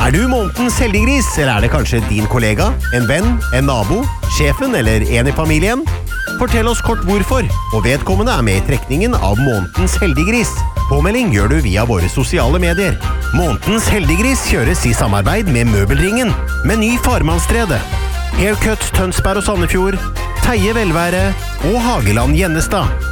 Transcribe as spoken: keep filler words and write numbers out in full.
Er du månedens heldiggris, eller er det kanskje din kollega, en venn, en nabo, sjefen eller en i familien? Fortell oss kort hvorfor, og vedkommende er med i trekningen av månedens heldiggris. Påmelding gjør du via våre sosiale medier. Månedens heldiggris kjøres i samarbeid med Møbelringen, Meny Farmannstredet, Haircut Tønsberg og Sandefjord, Teie Velvære og Hageland Gjennestad.